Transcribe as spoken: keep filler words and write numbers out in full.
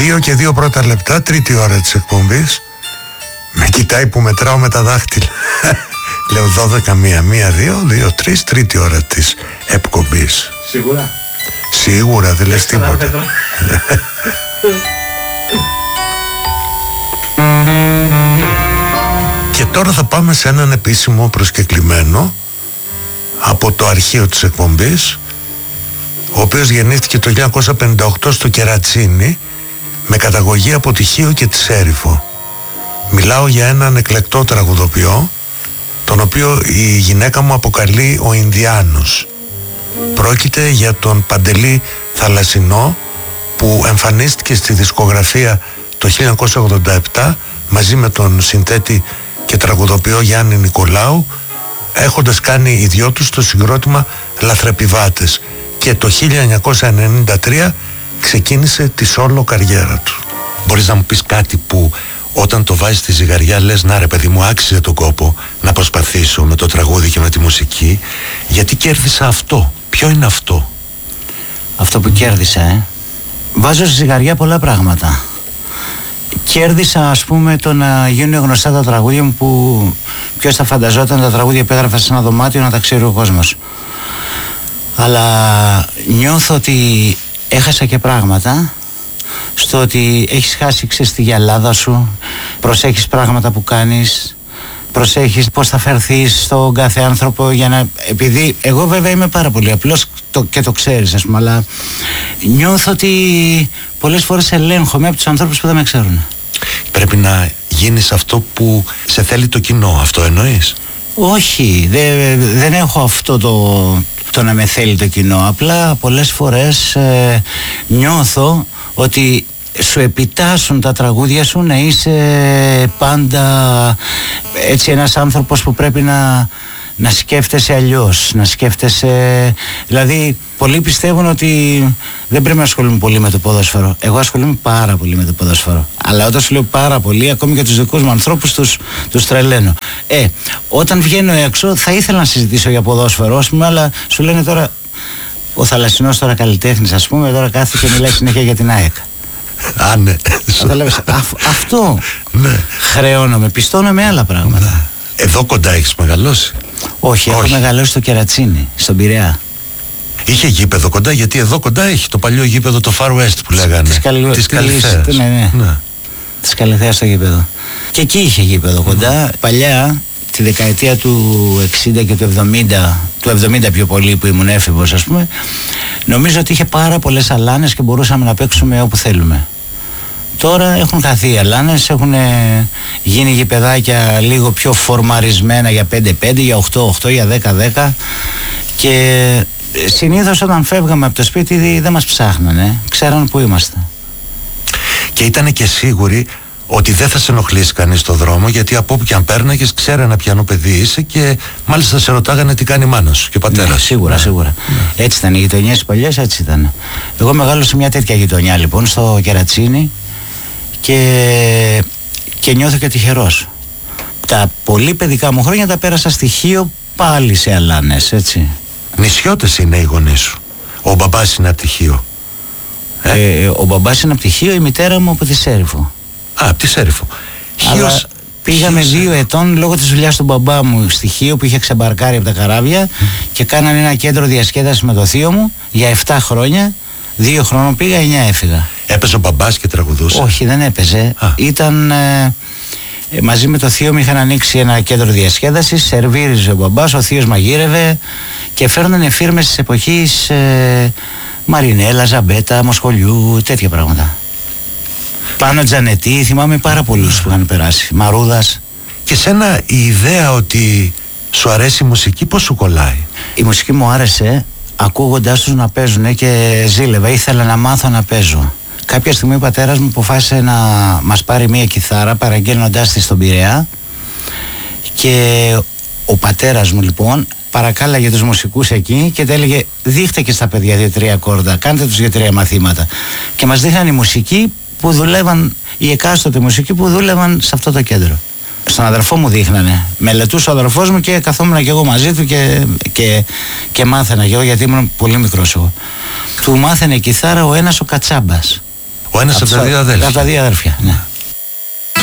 Δύο και δύο πρώτα λεπτά, τρίτη ώρα της εκπομπής. Με κοιτάει που μετράω με τα δάχτυλα. Λέω δώδεκα, μία, μία, δύο, δύο, τρεις, τρίτη ώρα της εκπομπής. Σίγουρα. Σίγουρα, δεν λες τίποτα. Και τώρα θα πάμε σε έναν επίσημο προσκεκλημένο από το αρχείο της εκπομπής, ο οποίος γεννήθηκε το χίλια εννιακόσια πενήντα οκτώ στο Κερατσίνι με καταγωγή από τη Χίο και τη Σέριφο. Μιλάω για έναν εκλεκτό τραγουδοποιό, τον οποίο η γυναίκα μου αποκαλεί ο Ινδιάνος. Πρόκειται για τον Παντελή Θαλασσινό, που εμφανίστηκε στη δισκογραφία το χίλια εννιακόσια ογδόντα επτά μαζί με τον συνθέτη και τραγουδοποιό Γιάννη Νικολάου, έχοντας κάνει οι δυο τους το συγκρότημα Λαθρεπιβάτες, και το χίλια εννιακόσια ενενήντα τρία ξεκίνησε τη σόλο καριέρα του. Μπορείς να μου πεις κάτι που όταν το βάζεις στη ζυγαριά λες να ρε παιδί μου, άξιζε τον κόπο να προσπαθήσω με το τραγούδι και με τη μουσική, γιατί κέρδισα αυτό? Ποιο είναι αυτό? Αυτό που κέρδισα, ε? Βάζω στη ζυγαριά πολλά πράγματα. Κέρδισα, ας πούμε, το να γίνουν γνωστά τα τραγούδια μου, που ποιος θα φανταζόταν τα τραγούδια που έγραφα σε ένα δωμάτιο να τα ξέρει ο κόσμος. Αλλά νιώθω ότι έχασα και πράγματα, στο ότι έχεις χάσει, ξέρεις, τη γυαλάδα σου, προσέχεις πράγματα που κάνεις, προσέχεις πώς θα φερθείς στον κάθε άνθρωπο, για να... επειδή εγώ βέβαια είμαι πάρα πολύ απλός το, και το ξέρεις, ας πούμε, αλλά νιώθω ότι πολλές φορές ελέγχομαι από τους ανθρώπους που δεν με ξέρουν. Πρέπει να γίνεις αυτό που σε θέλει το κοινό, αυτό εννοείς? Όχι, δε, δεν έχω αυτό το, το να με θέλει το κοινό. Απλά πολλές φορές ε, νιώθω ότι σου επιτάσσουν τα τραγούδια σου να είσαι πάντα έτσι ένας άνθρωπος που πρέπει να, να σκέφτεσαι αλλιώς, να σκέφτεσαι... Δηλαδή πολλοί πιστεύουν ότι δεν πρέπει να ασχολούμαι πολύ με το ποδόσφαιρο. Εγώ ασχολούμαι πάρα πολύ με το ποδόσφαιρο. Αλλά όταν σου λέω πάρα πολύ, ακόμη και τους δικούς μου ανθρώπους τους, τους τρελαίνω. Ε, όταν βγαίνω έξω θα ήθελα να συζητήσω για ποδόσφαιρο, ας πούμε, αλλά σου λένε τώρα ο Θαλασσινός τώρα καλλιτέχνης, ας πούμε, τώρα κάθεται και μιλάει συνέχεια για την ΑΕΚ. Α, ναι. Αυτό ναι. Χρεώνομαι, πιστώνω με άλλα πράγματα. Ναι. Εδώ κοντά έχεις μεγαλώσει? Όχι, έχω μεγαλώσει στο Κερατσίνι, στον Πειραιά. Είχε γήπεδο κοντά, γιατί εδώ κοντά έχει το παλιό γήπεδο, το Far West που λέγανε. Της Καλυ... Καλυθέας. Ναι, ναι. ναι. Της Καλυθέας το γήπεδο. Και εκεί είχε γήπεδο κοντά. Mm. Παλιά, τη δεκαετία του εξήντα και του εβδομήντα, του εβδομήντα πιο πολύ που ήμουν έφηβος, ας πούμε, νομίζω ότι είχε πάρα πολλές αλάνες και μπορούσαμε να παίξουμε όπου θέλουμε. Τώρα έχουν χαθεί οι αλάνες, έχουν γίνει γηπεδάκια λίγο πιο φορμαρισμένα για πέντε πέντε, για οκτώ οκτώ, για δέκα δέκα, και συνήθως όταν φεύγαμε από το σπίτι δεν μας ψάχνανε, ξέραν που είμαστε. Και ήτανε και σίγουροι ότι δεν θα σε ενοχλήσει κανείς στο δρόμο, γιατί από όπου και αν πέρναγες ξέρανε ποιανό παιδί είσαι, και μάλιστα σε ρωτάγανε τι κάνει η μάνα σου και πατέρας. Ναι, σίγουρα, ναι. σίγουρα. Ναι. Έτσι ήταν οι γειτονιές παλιές, έτσι ήταν. Εγώ μεγάλωσα σε μια τέτοια γειτονιά λοιπόν, στο Κερατσίνι, και, και νιώθω και τυχερός. Τα πολύ παιδικά μου χρόνια τα πέρασα στη Χίο, πάλι σε αλάνες, έτσι. Νησιώτες είναι οι γονείς σου? Ο μπαμπάς είναι από τη Χίο? Ε? Ε, ο μπαμπάς είναι από τη Χίο, η μητέρα μου από τη Σέριφο. Α, από τη Σέριφο. Χίος, πήγαμε Χίος, δύο ετών λόγω της δουλειάς του μπαμπά μου στη Χίο, που είχε ξεμπαρκάρει από τα καράβια, mm. και κάνανε ένα κέντρο διασκέδασης με το θείο μου για επτά χρόνια. Δύο χρόνων πήγα, εννιά έφυγα. Έπαιζε ο μπαμπάς και τραγουδούσε? Όχι, δεν έπαιζε. Α. Ήταν ε, ε, μαζί με το θείο μου είχαν ανοίξει ένα κέντρο διασκέδασης, σερβίριζε ο μπαμπάς, ο θείος μαγείρευε και φέρνανε φίρμες της εποχής, ε, Μαρινέλα, Ζαμπέτα, Μοσχολιού, τέτοια πράγματα. Πάνω Τζανετή, θυμάμαι πάρα πολλούς που είχαν περάσει. Μαρούδας. Και σένα η ιδέα ότι σου αρέσει η μουσική πώς σου κολλάει? Η μουσική μου άρεσε ακούγοντάς τους να παίζουν και ζήλευα, ήθελα να μάθω να παίζω. Κάποια στιγμή ο πατέρας μου αποφάσισε να μας πάρει μία κιθάρα, παραγγέλνοντάς τη στον Πειραιά, και ο πατέρας μου λοιπόν παρακάλαγε τους μουσικούς εκεί και τα έλεγε δείχτε και στα παιδιά δύο-τρία κόρδα, κάντε τους δύο-τρία μαθήματα, και μας δείχναν οι μουσικοί που δουλεύαν, οι εκάστοτε μουσικοί που δούλευαν σε αυτό το κέντρο. Στον αδερφό μου δείχνανε, μελετούσε ο αδερφός μου και καθόμουν και εγώ μαζί του και, και, και μάθαινα και εγώ, γιατί ήμουν πολύ μικρός εγώ. Του μάθαινε κιθάρα ο ένας ο Κατσάμπας. Ο ένας από τα δύο αδέλφια. Από τα δύο αδέλφια, ναι.